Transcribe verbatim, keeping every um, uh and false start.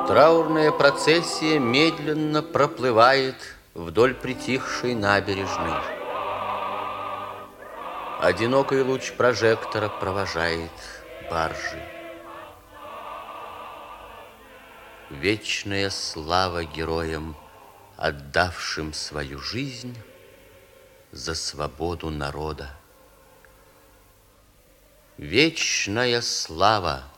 Траурная процессия медленно проплывает вдоль притихшей набережной. Одинокий луч прожектора провожает баржи. Вечная слава героям, отдавшим свою жизнь за свободу народа. Вечная слава